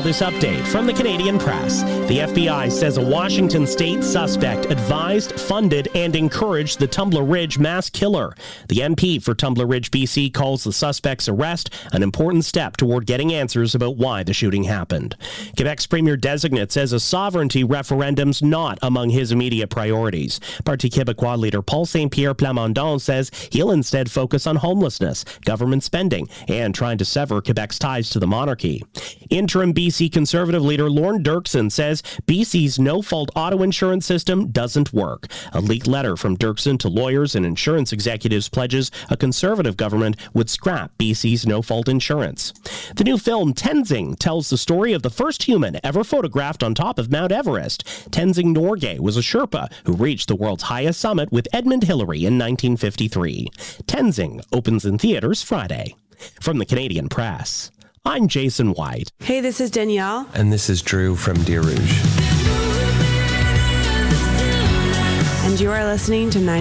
this update from the Canadian Press. The FBI says a Washington state suspect advised, funded, and encouraged the Tumbler Ridge mass killer. The MP for Tumbler Ridge, BC, calls the suspect's arrest an important step toward getting answers about why the shooting happened. Quebec's premier-designate says a sovereignty referendum's not among his immediate priorities. Parti Québécois leader Paul Saint-Pierre Plamondon says he'll instead focus on homelessness, government spending, and trying to sever Quebec's ties to the monarchy. Interim BC Conservative leader Lorne Dirksen says BC's no-fault auto insurance system doesn't work. A leaked letter from Dirksen to lawyers and insurance executives pledges a Conservative government would scrap BC's no-fault insurance. The new film Tenzing tells the story of the first human ever photographed on top of Mount Everest. Tenzing Norgay was a Sherpa who reached the world's highest summit with Edmund Hillary in 1953. Tenzing opens in theaters Friday. From the Canadian Press, I'm Jason White. Hey, this is Danielle. And this is Drew from Deer Rouge. And you are listening to 90.